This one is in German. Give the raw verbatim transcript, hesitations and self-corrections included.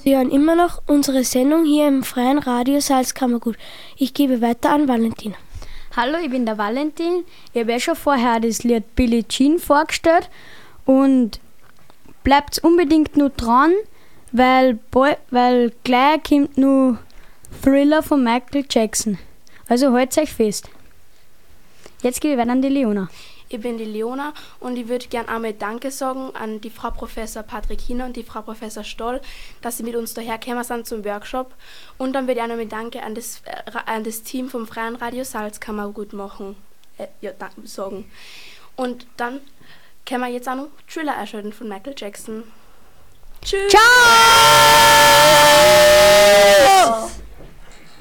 Sie hören immer noch unsere Sendung hier im freien Radio Salzkammergut. Ich gebe weiter an Valentin. Hallo, ich bin der Valentin. Ich habe ja schon vorher das Lied Billie Jean vorgestellt und bleibt unbedingt nur dran, weil, weil gleich kommt nur Thriller von Michael Jackson. Also haltet euch fest. Jetzt gebe ich weiter an die Leona. Ich bin die Leona und ich würde gerne einmal Danke sagen an die Frau Professor Patrick Hiner und die Frau Professor Stoll, dass sie mit uns daher gekommen sind zum Workshop. Und dann würde ich auch nochmal Danke an das, äh, an das Team vom Freien Radio Salzkammergut machen, äh, ja, sagen. Und dann können wir jetzt auch noch Thriller erschüttern von Michael Jackson. Tschüss! Ciao!